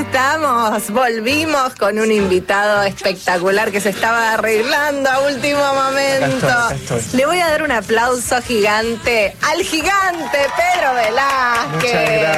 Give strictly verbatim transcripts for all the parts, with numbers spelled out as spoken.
estamos, volvimos con un invitado espectacular que se estaba arreglando a último momento. Acá estoy, acá estoy. Le voy a dar un aplauso gigante al gigante Pedro Velázquez.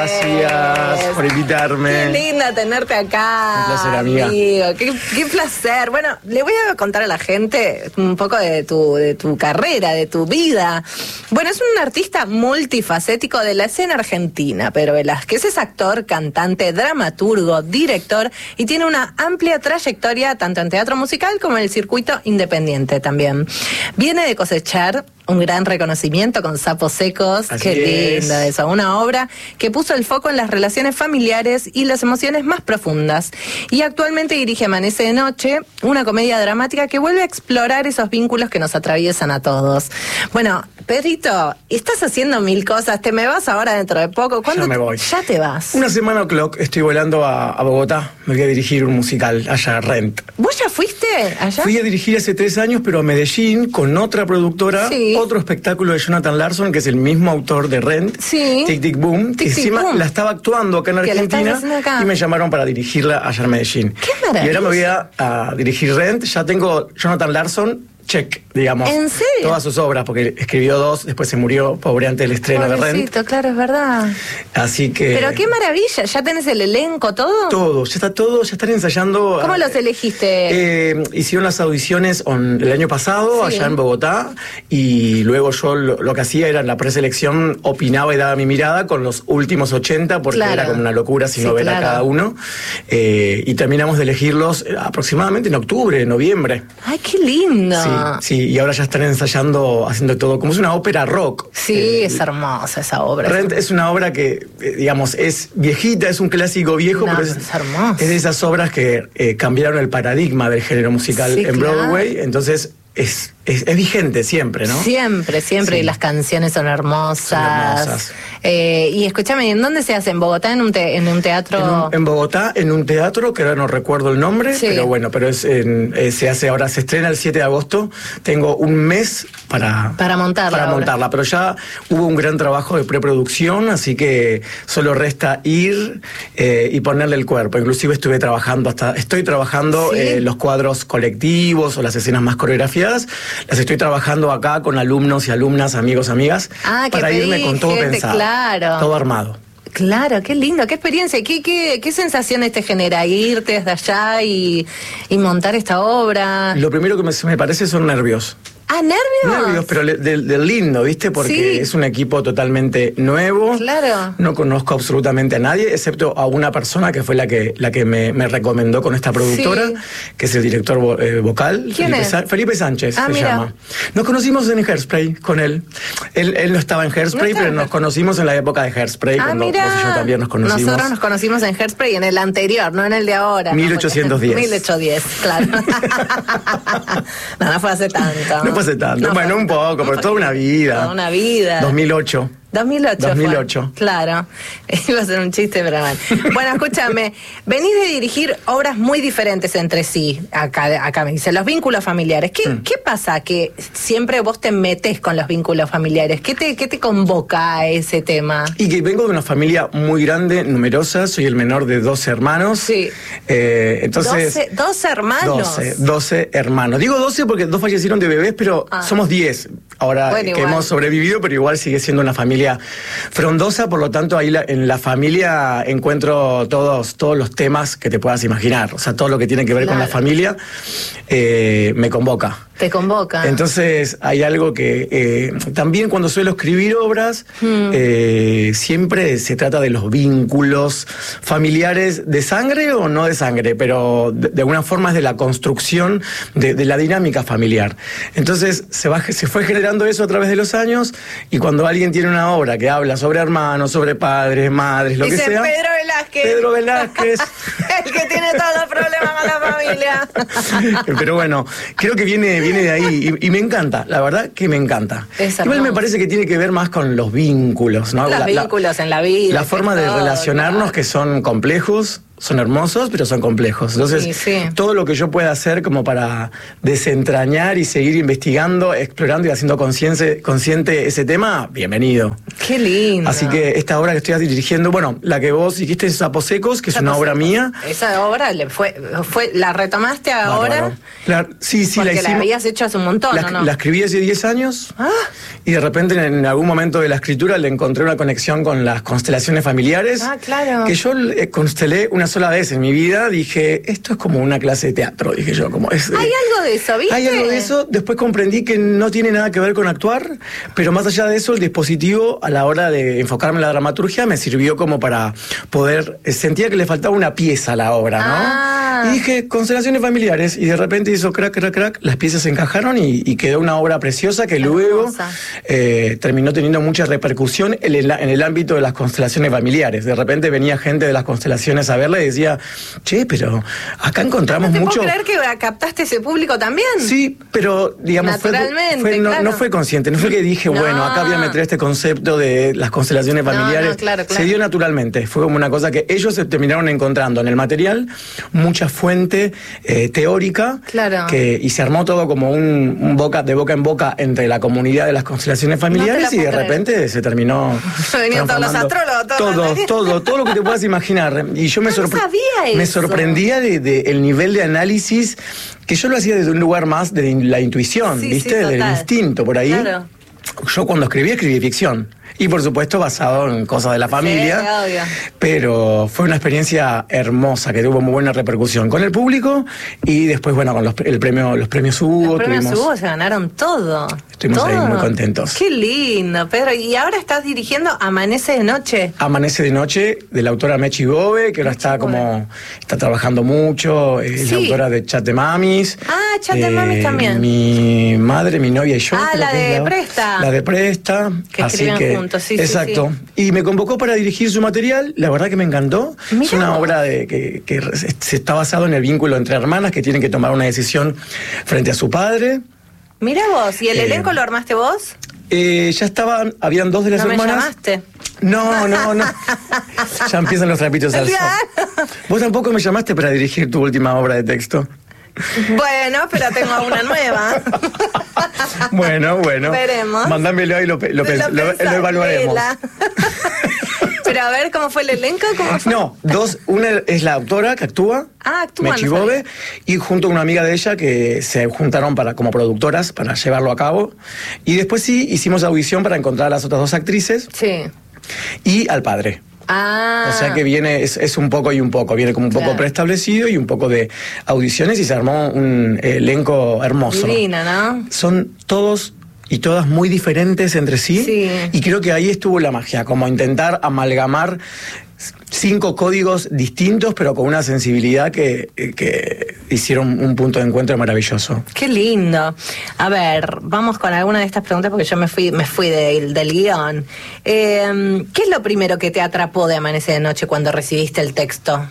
Muchas gracias por invitarme. Qué linda tenerte acá. Un placer, amiga. Amigo. Qué, qué placer. Bueno, le voy a contar a la gente un poco de tu, de tu carrera, de tu vida. Bueno, es un artista multifacético de la escena argentina, Pedro Velázquez. Es actor, cantante, dramaturgo, director y tiene una amplia trayectoria tanto en teatro musical como en el circuito independiente también. Viene de cosechar un gran reconocimiento con Sapos Secos. Así Qué es. linda eso. Una obra que puso el foco en las relaciones familiares y las emociones más profundas. Y actualmente dirige Amanece de Noche, una comedia dramática que vuelve a explorar esos vínculos que nos atraviesan a todos. Bueno, Pedrito, estás haciendo mil cosas. Te me vas ahora dentro de poco. ¿Cuándo Ya me voy. Ya te vas. Una semana o'clock estoy volando a, a Bogotá. Me voy a dirigir un musical allá, Rent. ¿Vos ya fuiste allá? Fui a dirigir hace tres años, pero a Medellín, con otra productora, Sí. otro espectáculo de Jonathan Larson, que es el mismo autor de Rent, Sí. Tic Tic Boom, que Tic, Tic, encima Boom. la estaba actuando acá en Que la estás Argentina haciendo acá. y me llamaron para dirigirla allá en Medellín. ¡Qué maravilla! Y ahora me voy a, a dirigir Rent. Ya tengo Jonathan Larson, check, digamos. ¿En serio? Todas sus obras, porque escribió dos, después se murió, pobre, antes del estreno de Rent. Pobrecito, claro, es verdad. Así que... Pero qué maravilla, ¿ya tenés el elenco, todo? Todo, ya está todo, ya están ensayando. ¿Cómo eh, los elegiste? Eh, hicieron las audiciones on- el año pasado, Sí. allá en Bogotá, y luego yo lo, lo que hacía era en la preselección, opinaba y daba mi mirada con los últimos ochenta, porque Claro. era como una locura si Sí, no ver a claro. cada uno. Eh, y terminamos de elegirlos eh, aproximadamente en octubre, noviembre. Ay, qué lindo. Sí, sí, y ahora ya están ensayando, haciendo todo, como es una ópera rock. Sí, Eh, es hermosa esa obra. Rent es una obra que, eh, digamos, es viejita, es un clásico viejo, No, pero es, pero es hermosa. es de esas obras que eh, cambiaron el paradigma del género musical Sí, en claro. Broadway, entonces es, es, es vigente siempre, ¿no? Siempre, siempre, Sí. y las canciones son hermosas. Son hermosas. Eh, y escúchame, ¿en dónde se hace? ¿En Bogotá? ¿En un, te- en un teatro? En, un- en Bogotá, en un teatro, que ahora no recuerdo el nombre, Sí. pero bueno, pero es en- eh, se hace ahora, se estrena el siete de agosto. Tengo un mes para, Para montarla para ahora. montarla, pero ya hubo un gran trabajo de preproducción, así que solo resta ir eh, y ponerle el cuerpo. Inclusive estuve trabajando hasta, estoy trabajando Sí. eh, los cuadros colectivos o las escenas más coreografiadas. Las estoy trabajando acá con alumnos y alumnas, amigos, amigas, Ah, que para irme pedí con todo gente, pensado, claro. todo armado. Claro, qué lindo, qué experiencia, qué, qué, qué sensaciones te genera irte desde allá y, y montar esta obra. Lo primero que me, me parece son nervios. Ah, nervios. Nervios, pero le- del, del lindo, ¿viste? Porque Sí. es un equipo totalmente nuevo. Claro. No conozco absolutamente a nadie, excepto a una persona que fue la que, la que me, me recomendó con esta productora, Sí. que es el director vo- eh, vocal. ¿Quién Felipe, es? Sa- Felipe Sánchez Ah, se mira. llama. Nos conocimos en Hairspray con él. Él, él no estaba en Hairspray, No estaba. pero nos conocimos en la época de Hairspray, Ah, cuando mira. vos y yo también nos conocimos. Nosotros nos conocimos en Hairspray, en el anterior, no en el de ahora. mil ochocientos diez. mil ochocientos diez, claro. no, no fue hace tanto. No fue hace tanto. No bueno, fue- un poco, no pero fue- toda una vida. Toda una vida. dos mil ocho. dos mil ocho. dos mil fue. ocho. Claro. Iba a ser un chiste, pero bueno. Bueno, escúchame. Venís de dirigir obras muy diferentes entre sí. Acá, acá me dice, los vínculos familiares. ¿Qué, Mm. ¿Qué pasa que siempre vos te metés con los vínculos familiares? ¿Qué te, qué te convoca a ese tema? Y que vengo de una familia muy grande, numerosa, soy el menor de doce hermanos. Sí. Eh, entonces, doce, doce hermanos. doce, doce hermanos. Digo doce porque dos fallecieron de bebés, pero Ah. somos diez. Ahora Bueno, que igual. hemos sobrevivido, pero igual sigue siendo una familia frondosa, por lo tanto ahí la- en la familia encuentro todos, todos los temas que te puedas imaginar. O sea, todo lo que tiene que ver con la Claro. familia eh, me convoca. Te convoca. Entonces hay algo que eh, también cuando suelo escribir obras Hmm. eh, siempre se trata de los vínculos familiares de sangre o no de sangre, pero de, de alguna forma es de la construcción de, de la dinámica familiar. Entonces se, va, se fue generando eso a través de los años y cuando alguien tiene una obra que habla sobre hermanos, sobre padres, madres, lo Dice que sea. Pedro Velázquez. Pedro Velázquez. El que tiene todos los problemas con la familia. Pero bueno, creo que viene, viene de ahí y, y me encanta, la verdad que me encanta. Es Igual me hermoso. parece que tiene que ver más con los vínculos, ¿no? Los La- la- vínculos en la vida. La forma de todo, relacionarnos claro. que son complejos, son hermosos, pero son complejos. Entonces, sí, sí. todo lo que yo pueda hacer como para desentrañar y seguir investigando, explorando y haciendo consciente, consciente ese tema, bienvenido. Qué lindo. Así que esta obra que estoy dirigiendo, bueno, la que vos dijiste es Sapos Secos, que es una obra mía. Esa obra le fue, fue ¿la retomaste ahora? La, sí, sí, Porque la hicimos. la habías hecho hace un montón, la, ¿o no? La escribí hace diez años ah. y de repente en algún momento de la escritura le encontré una conexión con las constelaciones familiares. Ah, claro. Que yo constelé una sola vez en mi vida. Dije, esto es como una clase de teatro, dije yo. Como es, hay algo de eso, ¿viste? Hay algo de eso. Después comprendí que no tiene nada que ver con actuar, pero más allá de eso, el dispositivo a la hora de enfocarme en la dramaturgia me sirvió como para poder... Sentía que le faltaba una pieza a la obra, ¿no? Ah. Y dije, constelaciones familiares, y de repente hizo crack, crack, crack, las piezas se encajaron y, y quedó una obra preciosa que Hermosa. luego eh, terminó teniendo mucha repercusión en el, en el ámbito de las constelaciones familiares. De repente venía gente de las constelaciones a verla y decía, che, pero acá encontramos ¿No te mucho... puedo creer que captaste ese público también? Sí, pero digamos, naturalmente, fue, fue, no, claro. no fue consciente, no fue que dije, no. bueno, acá voy a meter este concepto de las constelaciones familiares. No, no, claro, claro. Se dio naturalmente, fue como una cosa que ellos se terminaron encontrando en el material, mucha fuente eh, teórica, claro. que, y se armó todo como un, un boca de boca en boca entre la comunidad de las constelaciones familiares, no y de creer. repente se terminó venían todos los astrólogos, todo, todo, todo, todo lo que te puedas imaginar. Y yo me, no sorpre sabía me eso. sorprendía de, de el nivel de análisis que yo lo hacía desde un lugar más de la intuición, sí, ¿viste? Sí, del instinto, por ahí. Claro. Yo cuando escribí, escribí ficción. Y por supuesto basado en cosas de la familia. Sí, obvio. Pero fue una experiencia hermosa que tuvo muy buena repercusión con el público y después, bueno, con los, el premio, los premios Hugo. Los premios tuvimos, Hugo se ganaron todo. Estuvimos todo. ahí muy contentos. Qué lindo, Pedro. Y ahora estás dirigiendo Amanece de Noche. Amanece de Noche, de la autora Mechi Bove, que ahora está como, está trabajando mucho, es Sí. la autora de Chat de Mamis. Ah, Chat de Mamis también. Mi madre, mi novia y yo. Ah, creo la que de es la, Presta. La de Presta. Que así escriben que, juntos, sí, sí, exacto. sí. Y me convocó para dirigir su material, la verdad que me encantó. Mirá es una vos. obra de, que, que se está basado en el vínculo entre hermanas que tienen que tomar una decisión frente a su padre. Mira vos, ¿y el Eh, elenco lo armaste vos? Eh, ya estaban, habían dos de las ¿No me hermanas. llamaste? No, no, no. Ya empiezan los trapitos al sol. Vos tampoco me llamaste para dirigir tu última obra de texto. Bueno, pero tengo una nueva. Bueno, bueno. Veremos. Mándamelo y lo, lo, Lo lo, lo pensás, evaluaremos. vela. Pero a ver, ¿cómo fue el elenco? ¿Cómo fue? No, dos, una es la autora que actúa, Ah, actúa, Mechi no sabía. Bove, y junto a una amiga de ella que se juntaron para, como productoras para llevarlo a cabo. Y después sí hicimos audición para encontrar a las otras dos actrices Sí. y al padre. Ah. O sea que viene, es, es un poco y un poco, viene como un poco Claro. preestablecido y un poco de audiciones y se armó un elenco hermoso. Divina, ¿no? Son todos y todas muy diferentes entre sí, Sí. y creo que ahí estuvo la magia, como intentar amalgamar cinco códigos distintos pero con una sensibilidad que, que hicieron un punto de encuentro maravilloso. Qué lindo. A ver, vamos con alguna de estas preguntas porque yo me fui, me fui de- del guión. Eh, ¿Qué es lo primero que te atrapó de Amanece de Noche cuando recibiste el texto?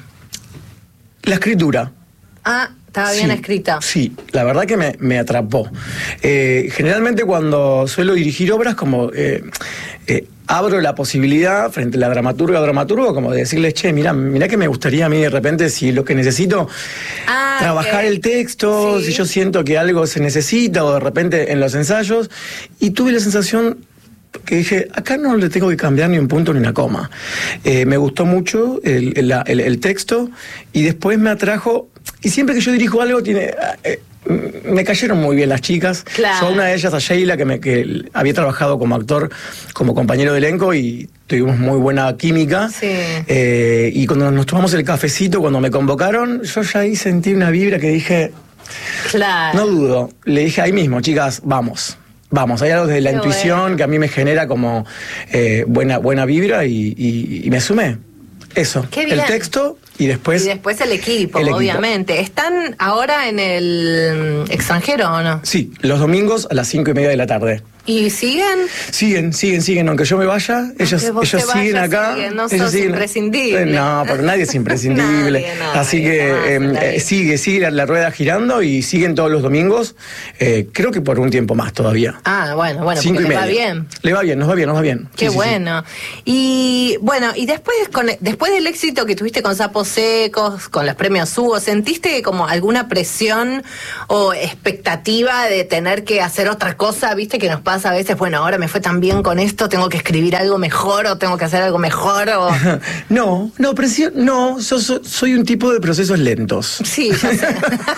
La escritura. Ah, estaba bien Sí, escrito. Sí, la verdad que me, me atrapó. Eh, generalmente cuando suelo dirigir obras, como eh, eh, abro la posibilidad frente a la dramaturga o dramaturgo, como de decirles, che, mira, mira que me gustaría a mí de repente, si lo que necesito, Ah, trabajar ok. el texto, Sí. si yo siento que algo se necesita, o de repente en los ensayos, y tuve la sensación que dije, acá no le tengo que cambiar ni un punto ni una coma. Eh, me gustó mucho el, el, el- el texto y después me atrajo, y siempre que yo dirijo algo tiene... eh, me cayeron muy bien las chicas. Claro. Yo a una de ellas, a Sheila, que, me, que había trabajado como actor, como compañero de elenco, y tuvimos muy buena química. Sí. Eh, y cuando nos tomamos el cafecito, cuando me convocaron, yo ya ahí sentí una vibra que dije, Claro. no dudo. Le dije ahí mismo, chicas, vamos. Vamos, hay algo de la Qué intuición bueno. que a mí me genera como eh, buena, buena vibra y, y- y me sumé. Eso, Qué bien. el texto y después... Y después el equipo, el equipo. obviamente. ¿Están ahora en el extranjero o no? Sí, los domingos a las cinco y media de la tarde. ¿Y siguen? Siguen, siguen, siguen, aunque yo me vaya, ellos, Aunque vos ellos te siguen vayas, acá. siguen, no ellos sos siguen. imprescindible. No, pero nadie es imprescindible. Nadie, no, Así nadie, que jamás en la eh, vida. sigue, sigue la, la rueda girando y siguen todos los domingos. Eh, creo que por un tiempo más todavía. Ah, bueno, bueno, Cinco porque y le media. va bien. Le va bien, nos va bien, nos va bien. Qué Sí, sí, sí. bueno. Y bueno, y después con después del éxito que tuviste con Sapos Secos, con los premios Hugo, ¿sentiste como alguna presión o expectativa de tener que hacer otra cosa? ¿Viste que nos pasa a veces, bueno, ahora me fue tan bien con esto, tengo que escribir algo mejor o tengo que hacer algo mejor o... No, no, presión, no, yo so- soy un tipo de procesos lentos. Sí, ya sé.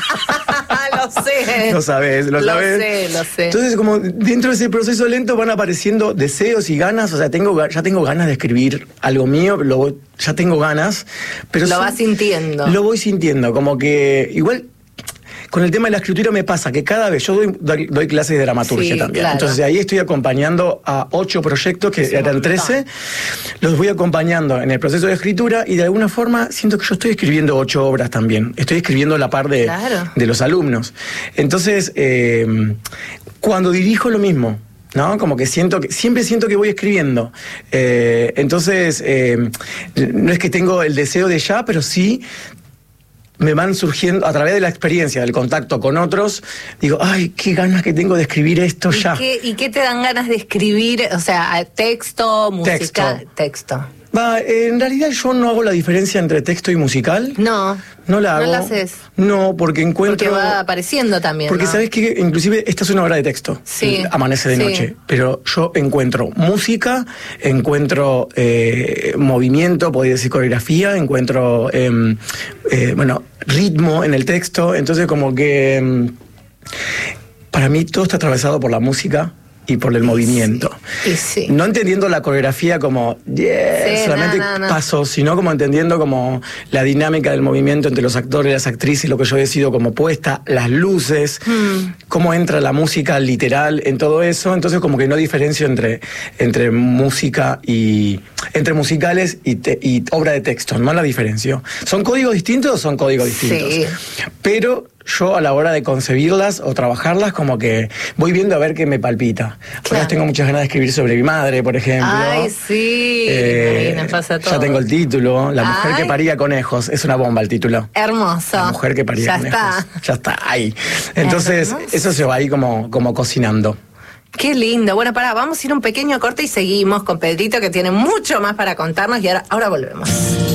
Lo sé. Lo sabes, lo, Lo sabes. sé, lo sé. Entonces, como dentro de ese proceso lento van apareciendo deseos y ganas, o sea, tengo ga- ya tengo ganas de escribir algo mío, lo voy- ya tengo ganas, pero Lo son- vas sintiendo. Lo voy sintiendo, como que igual con el tema de la escritura me pasa que cada vez yo doy, doy, doy clases de dramaturgia Sí, también. claro. Entonces ahí estoy acompañando a ocho proyectos que Es un eran montón. trece. Los voy acompañando en el proceso de escritura y de alguna forma siento que yo estoy escribiendo ocho obras también. Estoy escribiendo la par de, Claro. de los alumnos. Entonces, eh, cuando dirijo lo mismo. ¿No? Como que siento que, siempre siento que voy escribiendo. Eh, entonces, eh, no es que tengo el deseo de ya, pero sí me van surgiendo a través de la experiencia, del contacto con otros, digo, ay, qué ganas que tengo de escribir esto ¿Y ya. qué, ¿Y qué te dan ganas de escribir? O sea, texto, música, Texto. texto. Va, en realidad yo no hago la diferencia entre texto y musical. No. No la hago. No la haces. No, porque encuentro... Porque va apareciendo también. Porque ¿no? sabes que inclusive esta es una obra de texto, Sí, Amanece de sí. noche, pero yo encuentro música, encuentro eh, movimiento, podría decir coreografía, encuentro eh, eh, bueno, ritmo en el texto, entonces como que eh, para mí todo está atravesado por la música y por el Y movimiento. sí, y sí. No entendiendo la coreografía como yeah, Sí, solamente no, no, no. pasos, sino como entendiendo como la dinámica del movimiento entre los actores y las actrices, lo que yo decido como puesta, las luces, Hmm. cómo entra la música literal en todo eso. Entonces como que no diferencio entre, entre música y entre musicales y, te- y obra de texto, no la diferencio. ¿Son códigos distintos o son códigos distintos? Sí. Pero yo a la hora de concebirlas o trabajarlas como que voy viendo a ver qué me palpita. Claro. Ahora tengo muchas ganas de escribir sobre mi madre, por ejemplo. Ay, sí. Eh, Ahí nos pasa todo. ya tengo el título, La mujer Ay. que paría conejos. Es una bomba el título. Hermoso. La mujer que paría Ya conejos. está. Ya está, ahí. Entonces, Hermoso. eso se va ahí como, como cocinando. Qué lindo. Bueno, pará, vamos a ir un pequeño corte y seguimos con Pedrito, que tiene mucho más para contarnos, y ahora, ahora volvemos.